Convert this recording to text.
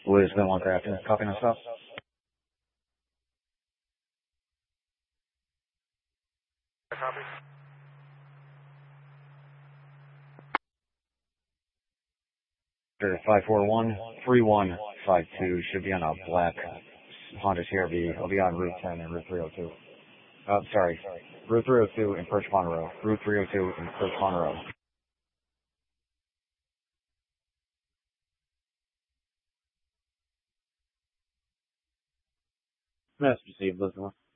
Liz, then one Grafton. Copy and stop. Copy. Sure, 541-3152 should be on a black Honda CRV. It'll be on Route 10 and Route 302. Sorry. Route 302 in Perch Monroe. Route 302 in Perch Monroe. Message received, listen.